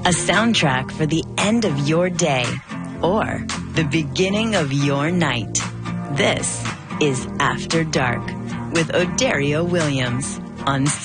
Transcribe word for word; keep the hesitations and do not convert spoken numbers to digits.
a soundtrack for the end of your day or the beginning of your night. This is After Dark with Odario Williams on